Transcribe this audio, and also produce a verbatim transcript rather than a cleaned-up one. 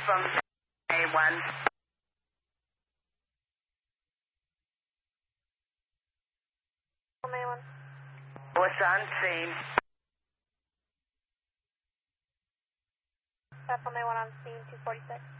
from A one. From A one. Was on scene. From A one on scene, two forty-six.